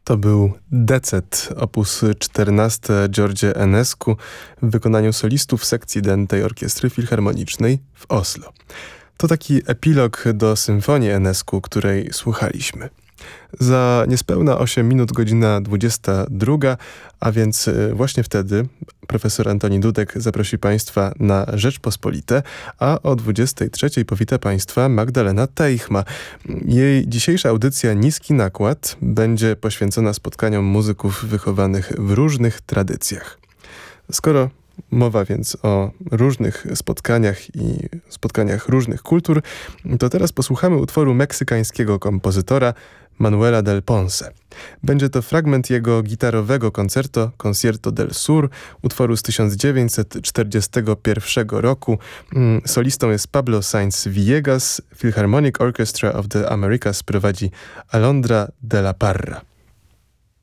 To był Decet, opus 14 George Enescu w wykonaniu solistów sekcji dętej Orkiestry Filharmonicznej w Oslo. To taki epilog do symfonii Enescu, której słuchaliśmy. Za niespełna 8 minut godzina 22, a więc właśnie wtedy profesor Antoni Dudek zaprosi Państwa na Rzeczpospolite, a o 23 powita Państwa Magdalena Teichma. Jej dzisiejsza audycja Niski Nakład będzie poświęcona spotkaniom muzyków wychowanych w różnych tradycjach. Skoro mowa więc o różnych spotkaniach i spotkaniach różnych kultur, to teraz posłuchamy utworu meksykańskiego kompozytora Manuela del Ponce. Będzie to fragment jego gitarowego koncerto Concierto del Sur, utworu z 1941 roku. Solistą jest Pablo Sainz Villegas. Philharmonic Orchestra of the Americas prowadzi Alondra de la Parra.